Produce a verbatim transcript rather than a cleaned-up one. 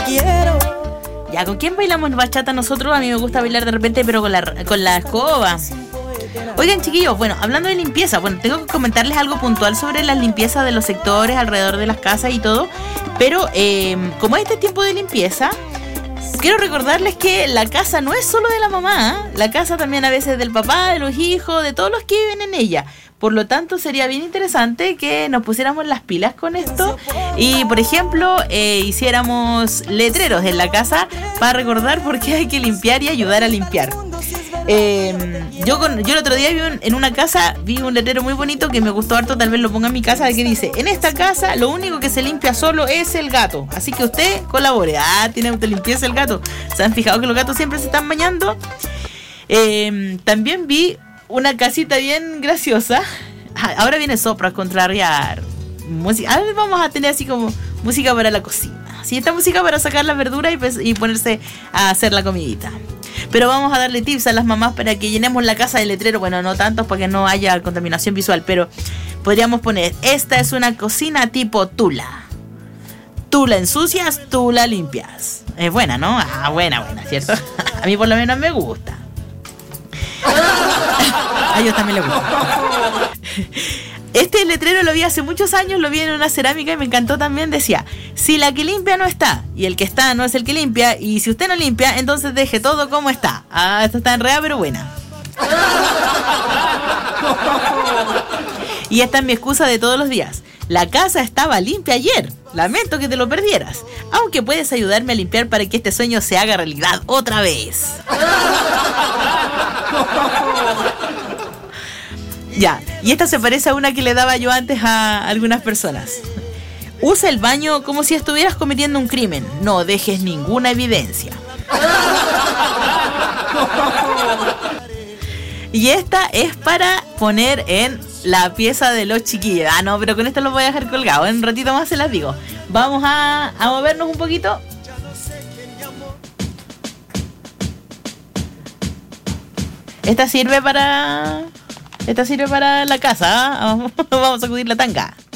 quiero. Ya, ¿con quién bailamos bachata nosotros? A mí me gusta bailar de repente, pero con la, con la escoba. Oigan, chiquillos, bueno, hablando de limpieza, bueno, tengo que comentarles algo puntual sobre las limpiezas de los sectores alrededor de las casas y todo, pero eh, como este tiempo de limpieza, quiero recordarles que la casa no es solo de la mamá, ¿eh? La casa también a veces del papá, de los hijos, de todos los que viven en ella. Por lo tanto, sería bien interesante que nos pusiéramos las pilas con esto y, por ejemplo, eh, hiciéramos letreros en la casa para recordar por qué hay que limpiar y ayudar a limpiar. Eh, yo, con, yo el otro día vi un, en una casa, vi un letrero muy bonito que me gustó harto, tal vez lo ponga en mi casa, que dice: en esta casa lo único que se limpia solo es el gato, así que usted colabore. Ah, tiene usted limpieza el gato. ¿Se han fijado que los gatos siempre se están bañando? Eh, también vi una casita bien graciosa. Ahora viene Sopra contrariar música. Ahora vamos a tener así como música para la cocina. Sí, esta música para sacar las verduras y, pues, y ponerse a hacer la comidita. Pero vamos a darle tips a las mamás para que llenemos la casa de letrero. Bueno, no tantos para que no haya contaminación visual, pero podríamos poner: esta es una cocina tipo Tula. Tú la ensucias, tú la limpias. Es buena, ¿no? Ah, buena, buena, ¿cierto? A mí por lo menos me gusta. A ellos también les gusta. Este letrero lo vi hace muchos años, lo vi en una cerámica y me encantó también. Decía: si la que limpia no está y el que está no es el que limpia, y si usted no limpia, entonces deje todo como está. Ah, esto está enredado pero buena. Y esta es mi excusa de todos los días: la casa estaba limpia ayer, lamento que te lo perdieras, aunque puedes ayudarme a limpiar para que este sueño se haga realidad otra vez. Ya, y esta se parece a una que le daba yo antes a algunas personas. Usa el baño como si estuvieras cometiendo un crimen. No dejes ninguna evidencia. Y esta es para poner en la pieza de los chiquillos. Ah, no, pero con esto los voy a dejar colgados. En un ratito más se las digo. Vamos a, a movernos un poquito. Esta sirve para... Esta sirve para la casa, ¿eh? Vamos a sacudir la tanga.